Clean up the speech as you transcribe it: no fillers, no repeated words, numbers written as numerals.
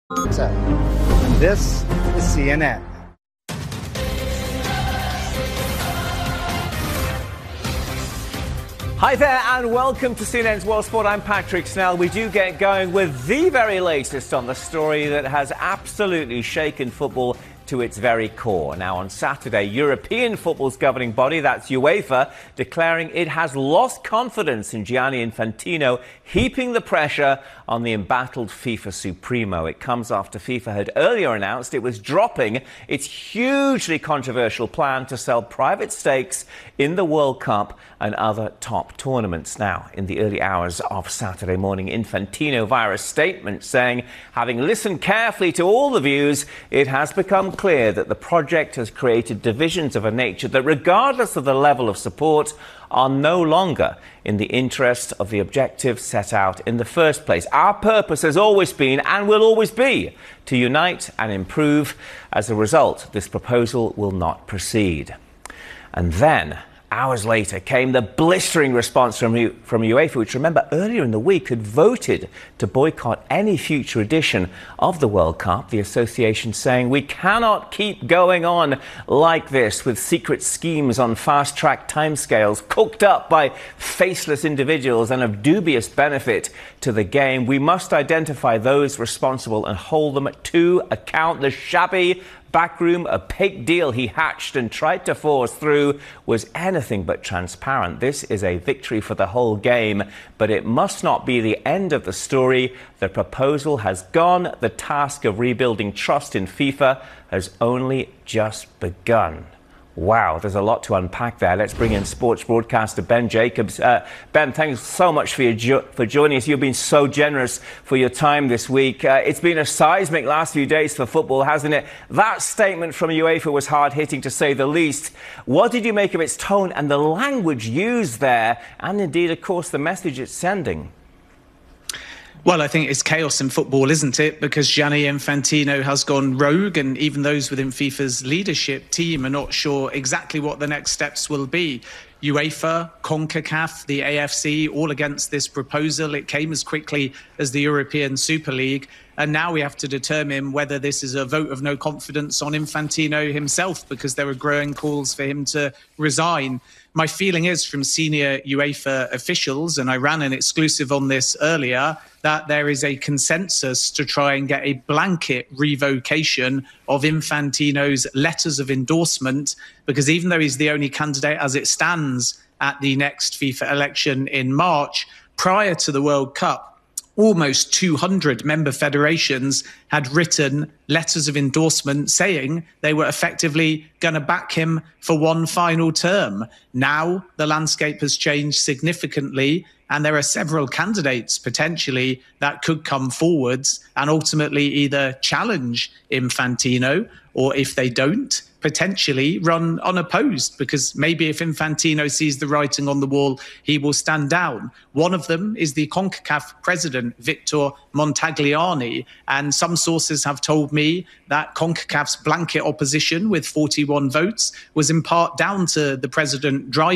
And this is CNN. Hi there and welcome to CNN's World Sport. I'm Patrick Snell. We do get going with the very latest on the story that has absolutely shaken football to its very core. Now, on Saturday, European football's governing body, that's UEFA, declaring it has lost confidence in Gianni Infantino, heaping the pressure on the embattled FIFA Supremo. It comes after FIFA had earlier announced it was dropping its hugely controversial plan to sell private stakes in the World Cup and other top tournaments. Now, in the early hours of Saturday morning, Infantino, via a statement saying, having listened carefully to all the views, it has become clear that the project has created divisions of a nature that, regardless of the level of support, are no longer in the interest of the objectives set out in the first place. Our purpose has always been and will always be to unite and improve. As a result, this proposal will not proceed. And then, hours later, came the blistering response from UEFA, which, remember, earlier in the week had voted to boycott any future edition of the World Cup. The association saying, we cannot keep going on like this with secret schemes on fast-track timescales cooked up by faceless individuals and of dubious benefit to the game. We must identify those responsible and hold them to account. The shabby backroom opaque deal he hatched and tried to force through was anything but transparent. This is a victory for the whole game, but it must not be the end of the story. The proposal has gone. The task of rebuilding trust in FIFA has only just begun. Wow, there's a lot to unpack there. Let's bring in sports broadcaster Ben Jacobs. Ben, thanks so much for joining us. You've been so generous for your time this week. It's been a seismic last few days for football, hasn't it? That statement from UEFA was hard-hitting, to say the least. What did you make of its tone and the language used there, and indeed, of course, the message it's sending? Well, I think it's chaos in football, isn't it? Because Gianni Infantino has gone rogue, and even those within FIFA's leadership team are not sure exactly what the next steps will be. UEFA, CONCACAF, the AFC, all against this proposal. It came as quickly as the European Super League. And now we have to determine whether this is a vote of no confidence on Infantino himself, because there are growing calls for him to resign. My feeling is from senior UEFA officials, and I ran an exclusive on this earlier, that there is a consensus to try and get a blanket revocation of Infantino's letters of endorsement, because even though he's the only candidate as it stands at the next FIFA election in March, prior to the World Cup, almost 200 member federations had written letters of endorsement saying they were effectively going to back him for one final term. Now the landscape has changed significantly, and there are several candidates potentially that could come forwards and ultimately either challenge Infantino, or if they don't, potentially run unopposed, because maybe if Infantino sees the writing on the wall, he will stand down. One of them is the CONCACAF president, Victor Montagliani, and some sources have told me that CONCACAF's blanket opposition with 41 votes was in part down to the president driving